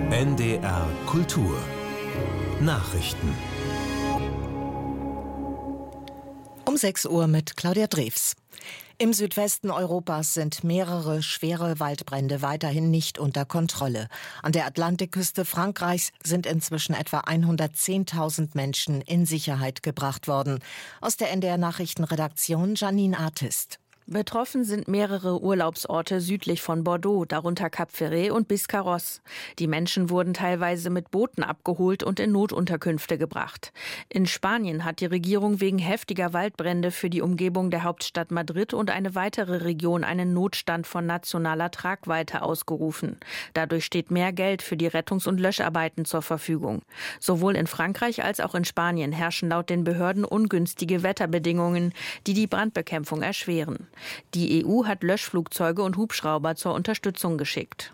NDR Kultur Nachrichten. Um 6 Uhr mit Claudia Drews. Im Südwesten Europas sind mehrere schwere Waldbrände weiterhin nicht unter Kontrolle. An der Atlantikküste Frankreichs sind inzwischen etwa 110.000 Menschen in Sicherheit gebracht worden. Aus der NDR Nachrichtenredaktion Janine Artist. Betroffen sind mehrere Urlaubsorte südlich von Bordeaux, darunter Cap Ferret und Biscarrosse. Die Menschen wurden teilweise mit Booten abgeholt und in Notunterkünfte gebracht. In Spanien hat die Regierung wegen heftiger Waldbrände für die Umgebung der Hauptstadt Madrid und eine weitere Region einen Notstand von nationaler Tragweite ausgerufen. Dadurch steht mehr Geld für die Rettungs- und Löscharbeiten zur Verfügung. Sowohl in Frankreich als auch in Spanien herrschen laut den Behörden ungünstige Wetterbedingungen, die die Brandbekämpfung erschweren. Die EU hat Löschflugzeuge und Hubschrauber zur Unterstützung geschickt.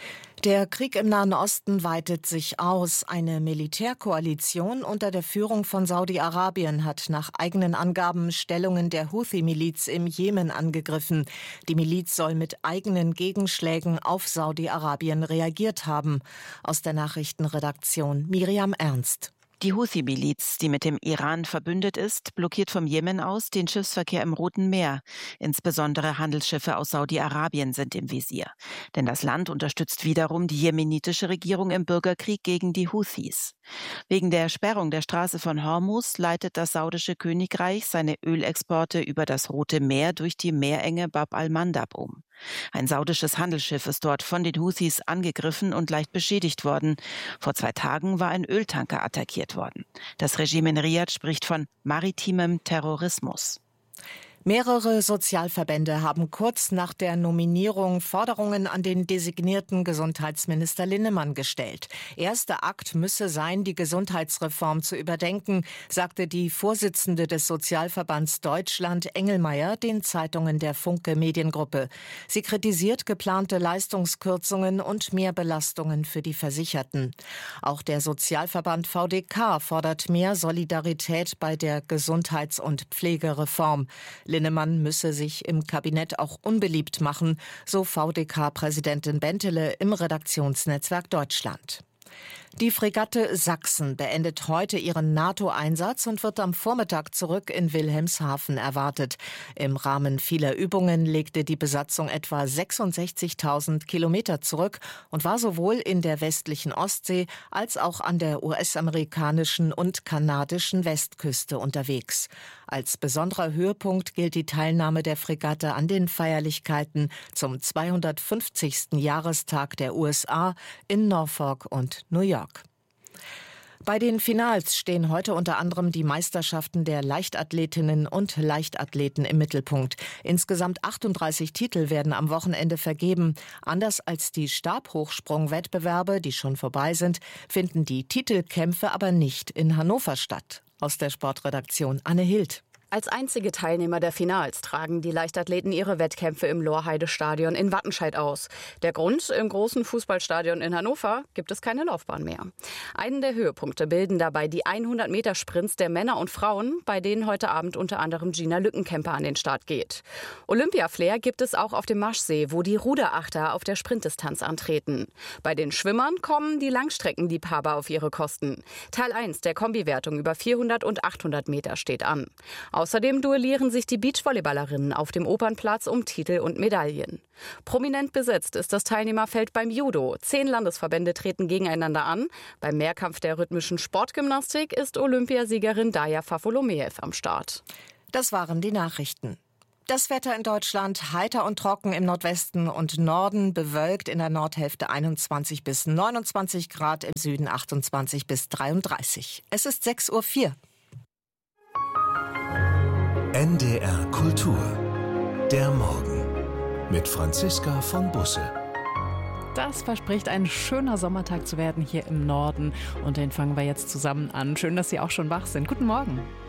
Der Krieg im Nahen Osten weitet sich aus. Eine Militärkoalition unter der Führung von Saudi-Arabien hat nach eigenen Angaben Stellungen der Houthi-Miliz im Jemen angegriffen. Die Miliz soll mit eigenen Gegenschlägen auf Saudi-Arabien reagiert haben. Aus der Nachrichtenredaktion Miriam Ernst. Die Houthi-Miliz, die mit dem Iran verbündet ist, blockiert vom Jemen aus den Schiffsverkehr im Roten Meer. Insbesondere Handelsschiffe aus Saudi-Arabien sind im Visier. Denn das Land unterstützt wiederum die jemenitische Regierung im Bürgerkrieg gegen die Houthis. Wegen der Sperrung der Straße von Hormuz leitet das saudische Königreich seine Ölexporte über das Rote Meer durch die Meerenge Bab al-Mandab um. Ein saudisches Handelsschiff ist dort von den Houthis angegriffen und leicht beschädigt worden. Vor 2 Tagen war ein Öltanker attackiert worden. Das Regime in Riad spricht von maritimem Terrorismus. Mehrere Sozialverbände haben kurz nach der Nominierung Forderungen an den designierten Gesundheitsminister Linnemann gestellt. Erster Akt müsse sein, die Gesundheitsreform zu überdenken, sagte die Vorsitzende des Sozialverbands Deutschland, Engelmeier, den Zeitungen der Funke Mediengruppe. Sie kritisiert geplante Leistungskürzungen und Mehrbelastungen für die Versicherten. Auch der Sozialverband VDK fordert mehr Solidarität bei der Gesundheits- und Pflegereform. Linnemann müsse sich im Kabinett auch unbeliebt machen, so VDK-Präsidentin Bentele im Redaktionsnetzwerk Deutschland. Die Fregatte Sachsen beendet heute ihren NATO-Einsatz und wird am Vormittag zurück in Wilhelmshaven erwartet. Im Rahmen vieler Übungen legte die Besatzung etwa 66.000 Kilometer zurück und war sowohl in der westlichen Ostsee als auch an der US-amerikanischen und kanadischen Westküste unterwegs. Als besonderer Höhepunkt gilt die Teilnahme der Fregatte an den Feierlichkeiten zum 250. Jahrestag der USA in Norfolk und New York. Bei den Finals stehen heute unter anderem die Meisterschaften der Leichtathletinnen und Leichtathleten im Mittelpunkt. Insgesamt 38 Titel werden am Wochenende vergeben. Anders als die Stabhochsprung-Wettbewerbe, die schon vorbei sind, finden die Titelkämpfe aber nicht in Hannover statt. Aus der Sportredaktion Anne Hild. Als einzige Teilnehmer der Finals tragen die Leichtathleten ihre Wettkämpfe im Lorheide-Stadion in Wattenscheid aus. Der Grund: im großen Fußballstadion in Hannover gibt es keine Laufbahn mehr. Einen der Höhepunkte bilden dabei die 100-Meter-Sprints der Männer und Frauen, bei denen heute Abend unter anderem Gina Lückenkämper an den Start geht. Olympia-Flair gibt es auch auf dem Maschsee, wo die Ruderachter auf der Sprintdistanz antreten. Bei den Schwimmern kommen die Langstreckenliebhaber auf ihre Kosten. Teil 1 der Kombiwertung über 400 und 800 Meter steht an. Außerdem duellieren sich die Beachvolleyballerinnen auf dem Opernplatz um Titel und Medaillen. Prominent besetzt ist das Teilnehmerfeld beim Judo. 10 Landesverbände treten gegeneinander an. Beim Mehrkampf der rhythmischen Sportgymnastik ist Olympiasiegerin Daja Fafolomeev am Start. Das waren die Nachrichten. Das Wetter in Deutschland: heiter und trocken im Nordwesten und Norden, bewölkt in der Nordhälfte 21 bis 29 Grad, im Süden 28 bis 33. Es ist 6:04 Uhr. NDR Kultur. Der Morgen. Mit Franziska von Busse. Das verspricht ein schöner Sommertag zu werden hier im Norden. Und den fangen wir jetzt zusammen an. Schön, dass Sie auch schon wach sind. Guten Morgen.